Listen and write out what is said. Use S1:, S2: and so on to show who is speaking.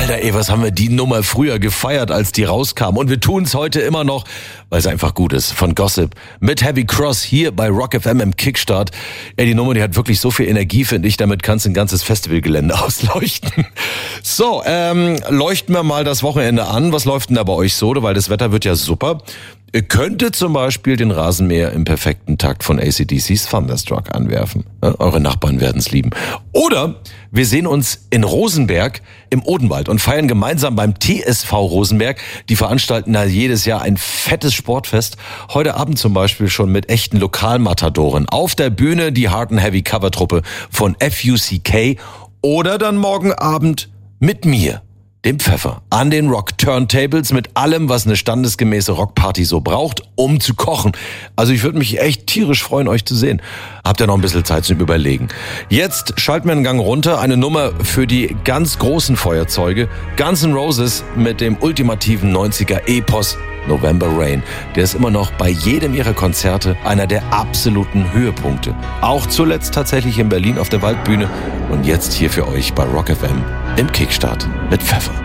S1: Alter, was haben wir die Nummer früher gefeiert, als die rauskam. Und wir tun es heute immer noch, weil es einfach gut ist. Von Gossip mit Heavy Cross hier bei Rock FM im Kickstart. Die Nummer, die hat wirklich so viel Energie, finde ich. Damit kannst du ein ganzes Festivalgelände ausleuchten. So, leuchten wir mal das Wochenende an. Was läuft denn da bei euch so? Weil das Wetter wird ja super. Ihr könntet zum Beispiel den Rasenmäher im perfekten Takt von AC/DC's Thunderstruck anwerfen. Eure Nachbarn werden's lieben. Oder wir sehen uns in Rosenberg im Odenwald und feiern gemeinsam beim TSV Rosenberg. Die veranstalten da jedes Jahr ein fettes Sportfest. Heute Abend zum Beispiel schon mit echten Lokalmatadoren. Auf der Bühne die Hard & Heavy Covertruppe von FUCK. Oder dann morgen Abend mit mir, dem Pfeffer, an den Rock-Turntables mit allem, was eine standesgemäße Rockparty so braucht, um zu kochen. Also ich würde mich echt tierisch freuen, euch zu sehen. Habt ihr noch ein bisschen Zeit zum Überlegen. Jetzt schalten wir einen Gang runter, eine Nummer für die ganz großen Feuerzeuge. Guns N' Roses mit dem ultimativen 90er-Epos November Rain. Der ist immer noch bei jedem ihrer Konzerte einer der absoluten Höhepunkte. Auch zuletzt tatsächlich in Berlin auf der Waldbühne und jetzt hier für euch bei Rock FM im Kickstart mit Pfeffer.